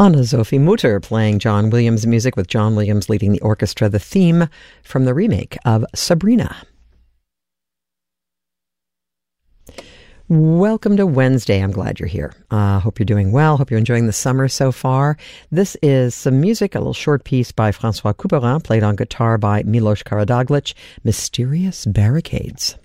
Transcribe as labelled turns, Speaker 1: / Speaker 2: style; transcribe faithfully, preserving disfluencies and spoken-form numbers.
Speaker 1: Anna-Sophie Mutter playing John Williams music with John Williams leading the orchestra, the theme from the remake of Sabrina. Welcome to Wednesday. I'm glad you're here. I uh, hope you're doing well. Hope you're enjoying the summer so far. This is some music, a little short piece by François Couperin, played on guitar by Milos Karadzic, Mysterious Barricades.